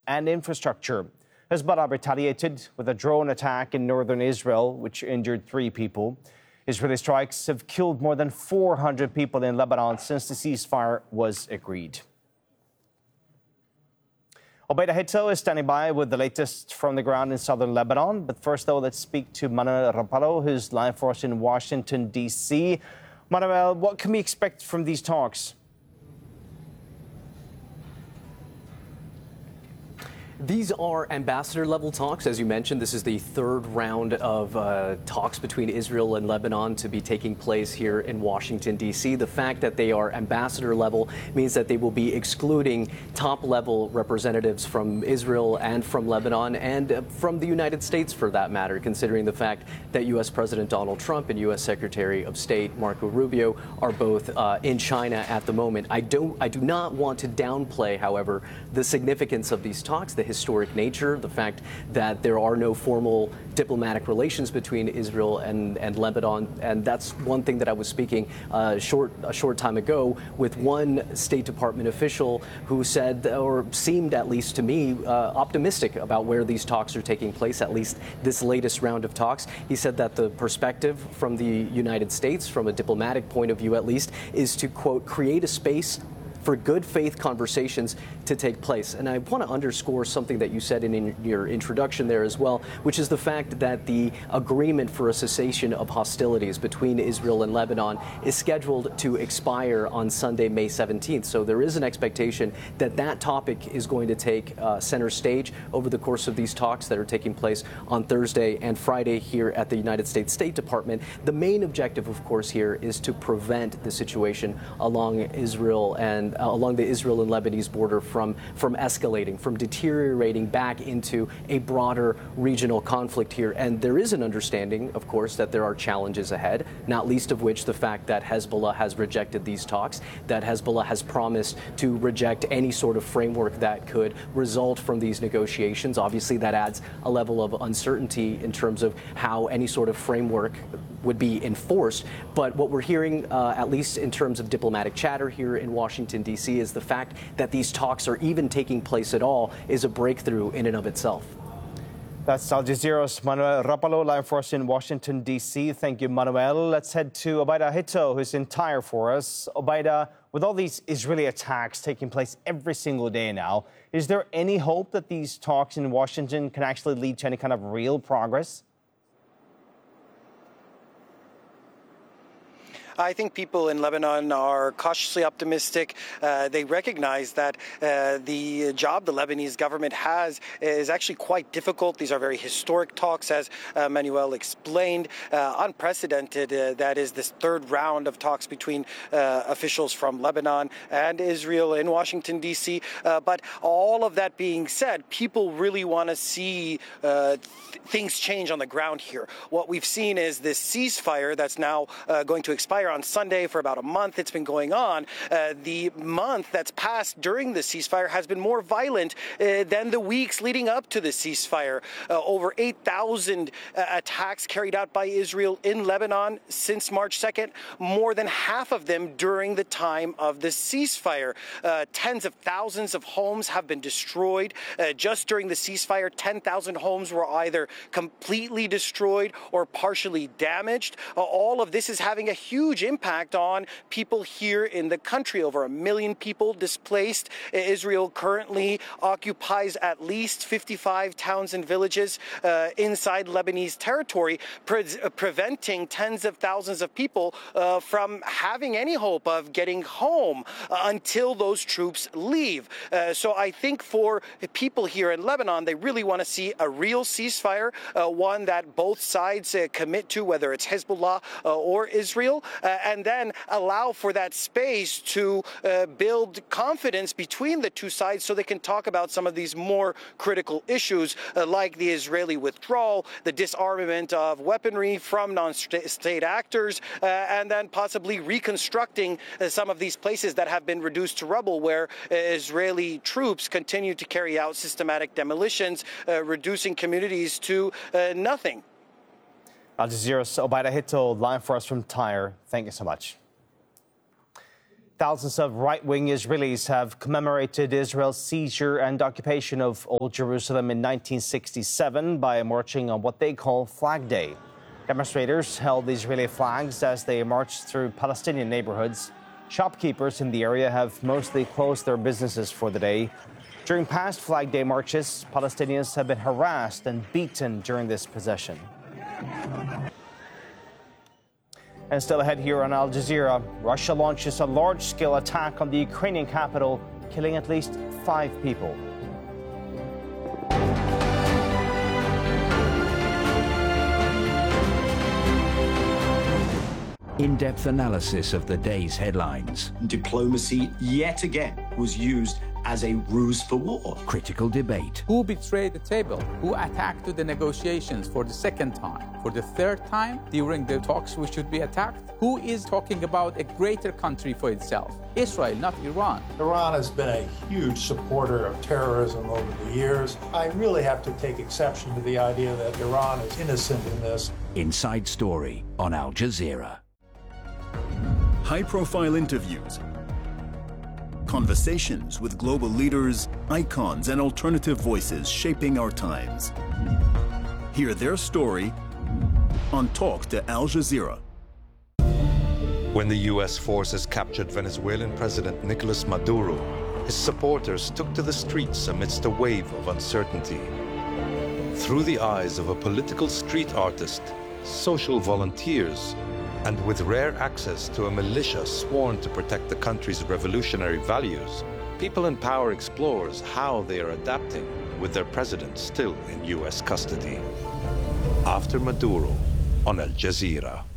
and infrastructure. Hezbollah retaliated with a drone attack in northern Israel, which injured 3 people. Israeli strikes have killed more than 400 people in Lebanon since the ceasefire was agreed. Obaida Hito is standing by with the latest from the ground in southern Lebanon. But first, though, let's speak to Manuel Rapallo, who's live for us in Washington, D.C. Manuel, what can we expect from these talks? These are ambassador-level talks. As you mentioned, this is the 3rd round of talks between Israel and Lebanon to be taking place here in Washington, D.C. The fact that they are ambassador-level means that they will be excluding top-level representatives from Israel and from Lebanon and from the United States, for that matter, considering the fact that U.S. President Donald Trump and U.S. Secretary of State Marco Rubio are both in China at the moment. I do not want to downplay, however, the significance of these talks, the historic nature, the fact that there are no formal diplomatic relations between Israel and Lebanon. And that's one thing that I was speaking a short time ago with one State Department official who said, or seemed at least to me, optimistic about where these talks are taking place, at least this latest round of talks. He said that the perspective from the United States, from a diplomatic point of view at least, is to, quote, create a space for good faith conversations to take place. And I want to underscore something that you said in your introduction there as well, which is the fact that the agreement for a cessation of hostilities between Israel and Lebanon is scheduled to expire on Sunday, May 17th. So there is an expectation that that topic is going to take center stage over the course of these talks that are taking place on Thursday and Friday here at the United States State Department. The main objective, of course, here is to prevent the situation along the Israel and Lebanese border from escalating, from deteriorating back into a broader regional conflict here. And there is an understanding, of course, that there are challenges ahead, not least of which the fact that Hezbollah has rejected these talks, that Hezbollah has promised to reject any sort of framework that could result from these negotiations. Obviously, that adds a level of uncertainty in terms of how any sort of framework would be enforced. But what we're hearing, at least in terms of diplomatic chatter here in Washington, D.C., is the fact that these talks are even taking place at all is a breakthrough in and of itself. That's Al Jazeera's Manuel Rapallo, live for us in Washington, D.C. Thank you, Manuel. Let's head to Obaida Hito, who's in Tyre for us. Obaida, with all these Israeli attacks taking place every single day now, is there any hope that these talks in Washington can actually lead to any kind of real progress? I think people in Lebanon are cautiously optimistic. They recognize that the job the Lebanese government has is actually quite difficult. These are very historic talks, as Manuel explained, unprecedented. That is this 3rd round of talks between officials from Lebanon and Israel in Washington, D.C. But all of that being said, people really want to see things change on the ground here. What we've seen is this ceasefire that's now going to expire on Sunday. For about a month it's been going on. The month that's passed during the ceasefire has been more violent than the weeks leading up to the ceasefire. Over 8,000 attacks carried out by Israel in Lebanon since March 2nd, more than half of them during the time of the ceasefire. Tens of thousands of homes have been destroyed. Just during the ceasefire, 10,000 homes were either completely destroyed or partially damaged. All of this is having a huge impact on people here in the country. Over 1 million people displaced. Israel currently occupies at least 55 towns and villages inside Lebanese territory, preventing tens of thousands of people from having any hope of getting home until those troops leave. So I think for people here in Lebanon, they really want to see a real ceasefire, one that both sides commit to, whether it's Hezbollah or Israel, and then allow for that space to build confidence between the two sides so they can talk about some of these more critical issues, like the Israeli withdrawal, the disarmament of weaponry from non-state actors, and then possibly reconstructing some of these places that have been reduced to rubble, where Israeli troops continue to carry out systematic demolitions, reducing communities to nothing. Al Jazeera's Obaida Hito, live for us from Tyre. Thank you so much. Thousands of right-wing Israelis have commemorated Israel's seizure and occupation of Old Jerusalem in 1967 by marching on what they call Flag Day. Demonstrators held Israeli flags as they marched through Palestinian neighborhoods. Shopkeepers in the area have mostly closed their businesses for the day. During past Flag Day marches, Palestinians have been harassed and beaten during this procession. And still ahead here on Al Jazeera, Russia launches a large-scale attack on the Ukrainian capital, killing at least 5 people. In-depth analysis of the day's headlines. Diplomacy, yet again, was used as a ruse for war. Critical debate. Who betrayed the table? Who attacked the negotiations for the second time? For the third time during the talks we should be attacked? Who is talking about a greater country for itself? Israel, not Iran. Iran has been a huge supporter of terrorism over the years. I really have to take exception to the idea that Iran is innocent in this. Inside Story on Al Jazeera. High-profile interviews, conversations with global leaders, icons, and alternative voices shaping our times. Hear their story on Talk to Al Jazeera. When the U.S. forces captured Venezuelan President Nicolas Maduro, his supporters took to the streets amidst a wave of uncertainty. Through the eyes of a political street artist, social volunteers, and with rare access to a militia sworn to protect the country's revolutionary values, People in Power explores how they are adapting with their president still in U.S. custody. After Maduro on Al Jazeera.